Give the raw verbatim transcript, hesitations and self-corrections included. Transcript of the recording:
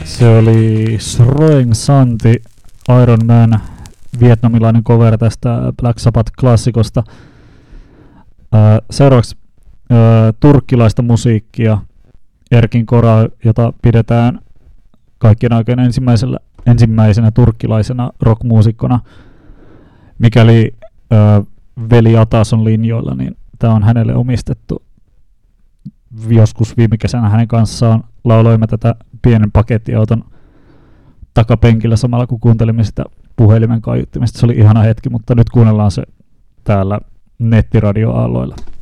Se oli Sroeng Santi, Iron Man, vietnamilainen cover tästä Black Sabbath-klassikosta. Ää, seuraavaksi ää, turkkilaista musiikkia, Erkin Koray, jota pidetään kaikkien aikojen ensimmäisellä, ensimmäisenä turkkilaisena rockmuusikkona. Mikäli ää, veli Atas on linjoilla, niin tämä on hänelle omistettu. Joskus viime kesänä hänen kanssaan lauloimme tätä pienen pakettiauton takapenkillä samalla kun kuuntelimme sitä puhelimen kaiuttimesta. Se oli ihana hetki, mutta nyt kuunnellaan se täällä nettiradioaalloilla.